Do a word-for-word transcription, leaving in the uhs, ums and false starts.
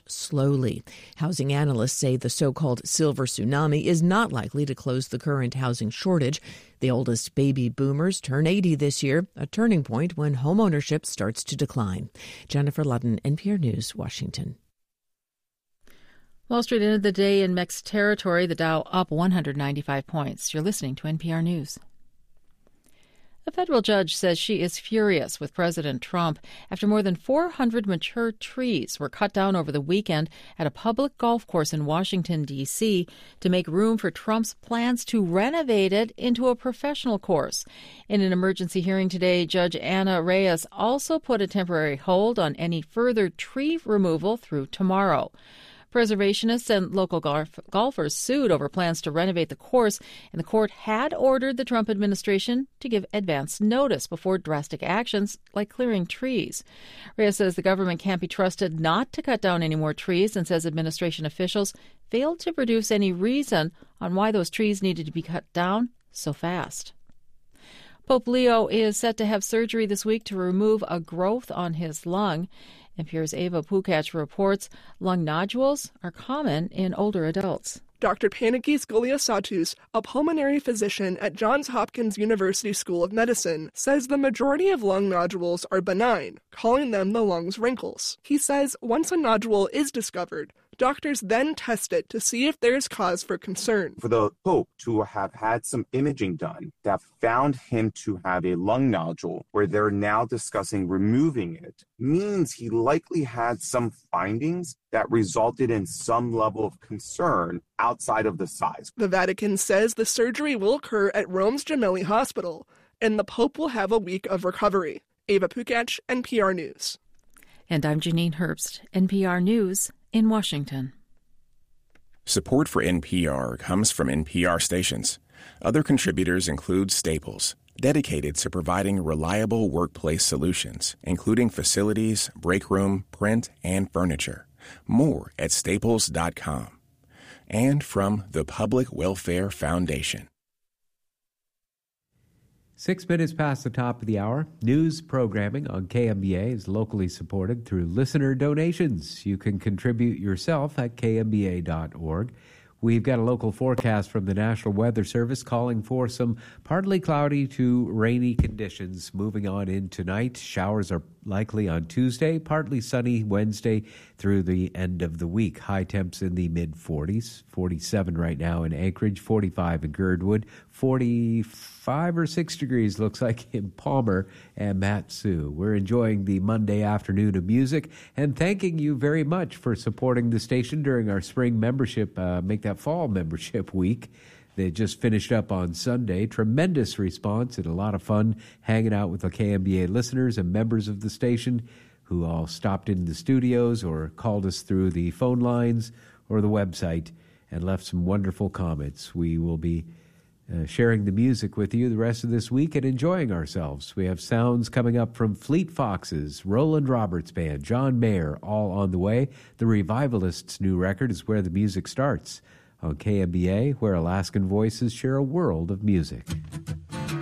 slowly. Housing analysts say the so-called silver tsunami is not likely to close the current housing shortage. The oldest baby boomers turn eighty this year, a turning point when homeownership starts to decline. Jennifer Ludden, N P R News, Washington. Wall Street ended the day in mixed territory, the Dow up one hundred ninety-five points. You're listening to N P R News. A federal judge says she is furious with President Trump after more than four hundred mature trees were cut down over the weekend at a public golf course in Washington, D C to make room for Trump's plans to renovate it into a professional course. In an emergency hearing today, Judge Anna Reyes also put a temporary hold on any further tree removal through tomorrow. Preservationists and local golf- golfers sued over plans to renovate the course, and the court had ordered the Trump administration to give advance notice before drastic actions like clearing trees. Reyes says the government can't be trusted not to cut down any more trees and says administration officials failed to produce any reason on why those trees needed to be cut down so fast. Pope Leo is set to have surgery this week to remove a growth on his lung. N P R's Ava Pukach reports lung nodules are common in older adults. Doctor Panagis Goliasatus, a pulmonary physician at Johns Hopkins University School of Medicine, says the majority of lung nodules are benign, calling them the lung's wrinkles. He says once a nodule is discovered, doctors then test it to see if there is cause for concern. For the Pope to have had some imaging done that found him to have a lung nodule where they're now discussing removing it means he likely had some findings that resulted in some level of concern outside of the size. The Vatican says the surgery will occur at Rome's Gemelli Hospital, and the Pope will have a week of recovery. Ava Pukach, N P R News. And I'm Janine Herbst, N P R News in Washington. Support for N P R comes from N P R stations. Other contributors include Staples, dedicated to providing reliable workplace solutions, including facilities, break room, print, and furniture. More at staples dot com. And from the Public Welfare Foundation. Six minutes past the top of the hour. News programming on K M B A is locally supported through listener donations. You can contribute yourself at k m b a dot org. We've got a local forecast from the National Weather Service calling for some partly cloudy to rainy conditions moving on in tonight. Showers are likely on Tuesday, partly sunny Wednesday through the end of the week. High temps in the mid forties, forty-seven right now in Anchorage, forty-five in Girdwood, forty-five or six degrees looks like in Palmer and Mat-Su. We're enjoying the Monday afternoon of music and thanking you very much for supporting the station during our spring membership, uh, make that fall membership week. They just finished up on Sunday. Tremendous response and a lot of fun hanging out with the K M B A listeners and members of the station who all stopped in the studios or called us through the phone lines or the website and left some wonderful comments. We will be uh, sharing the music with you the rest of this week and enjoying ourselves. We have sounds coming up from Fleet Foxes, Roland Roberts Band, John Mayer, all on the way. The Revivalists' new record is where the music starts. On K M B A, where Alaskan voices share a world of music.